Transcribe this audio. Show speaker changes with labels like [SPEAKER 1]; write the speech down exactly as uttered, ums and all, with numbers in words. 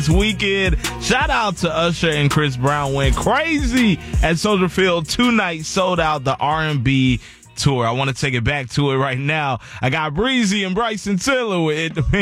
[SPEAKER 1] this weekend. Shout out to Usher and Chris Brown went crazy at Soldier Field. Two nights sold out the R and B tour. I want to take it back to it right now. I got Breezy and Bryson Tiller with It Depends.